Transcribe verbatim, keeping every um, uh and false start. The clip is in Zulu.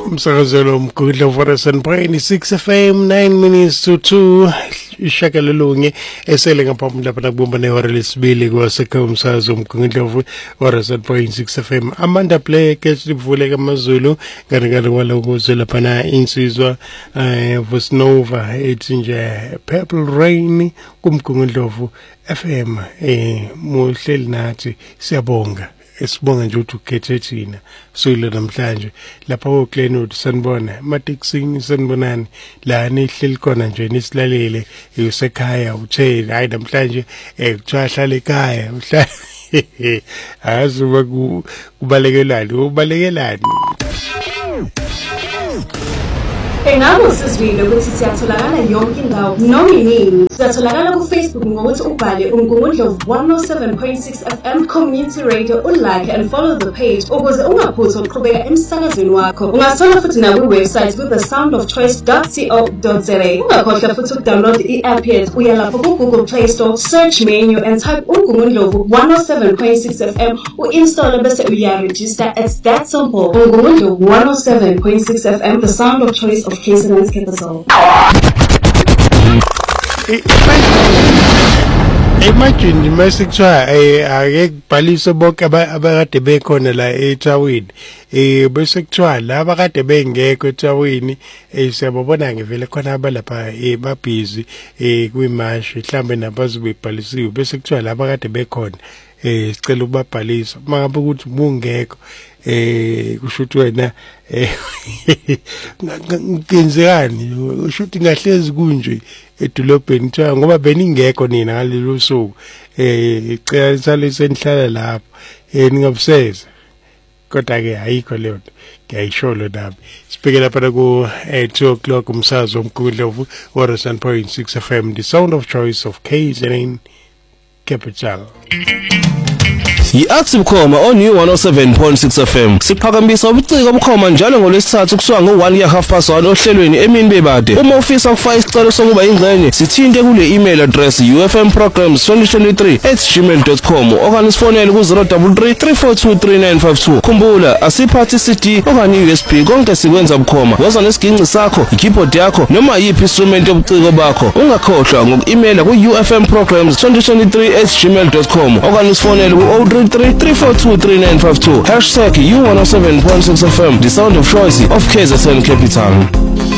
Umsakazelo umgudla Forest Brain six F M nine minutes to two ishakalolunye esele ngaphambi lapha nakubumba nehora lesibili kwasekho umsazo umgudla Forest Brain six F M Amanda Play kesivuleka amazulu ngani ngani wala ukuze lapha na insizwa eh Vosnova ethi nje Purple Rain kumgudla F M eh muhleli nathi siyabonga esibonga nje ukuthi ukhethe thina soyile namhlanje lapha oKlenwood sanibona emateksini sanibonani la nihleli khona nje nisilalele usekhaya uthe hayi namhlanje eh kuthiwa hlala ekhaya uhlala azuba kubalekelani ubalekelani Engabe usizwile ukuthi siyatholakala yonke indawo noma inini siyatholakala ku Facebook ngokuthi ubhale uNgungundlovu one oh seven point six F M Community Radio ulike and follow the page ukuze ungaphuthi ukuqhubeka emsakazweni wakho ungasithola futhi na ku website ku the sound of choice dot co dot za ungakhohlwa futhi ukudownload i-app yethu uya lapho ku Google Play Store search menu and type uNgungundlovu one oh seven point six F M uinstall bese uyaregister. It's that simple. uNgungundlovu one oh seven point six F M the sound of choice of K Z N's capital. Imagine mase kuthiwa eh ake kubhalisa bonke abakade bekhona la eThawini eh bese kuthiwa laba kade bengekho eThawini eh siyabona ngevele khona abalapha eh babhizi eh kwimashi mhlambe nabazobhalisiwe bese kuthiwa laba kade bekhona eh sicela ukubabhalisa mangabe ukuthi ubungekho eh kushuthi wena eh ngenzekani ushuthi ngahlezi kunje edolobheni kuthiwa ngoba beningekho nina ngalelo suku eh icela sale senihlala lapho eh ningabuseza kodwa ke ayikho leyo nto ngiyayisholo nami sibheke lapha ku two o'clock umsazo omgudlovu one oh seven point six F M the sound of choice of K Z N capital. Yi-Aksi Bukhoma on U one oh seven point six F M. Siphakamisa ubuciko obukhoma njalo ngolwesithathu kusuka ngo-one ya half past one ohlelweni emini bebade. Uma ufisa ukufaka isicelo sokuba ingxenye, sithinte kule email address u f m programs twenty twenty-three at gmail dot com okanye sifonele ku zero three three three four two three nine five two. Khumbula asiphathi C D okanye U S B konke sikwenza Bukhoma. Woza nesiginci sakho, i-keyboard yakho noma yiphi instrument yobuciko bakho. Ungakhohlwa ngoku-email ku u f m programs twenty twenty-three at gmail dot com okanye sifonele ku zero three three three four two three nine five two. Hashtag U one oh seven point six F M, the sound of choice of K Z N Capital.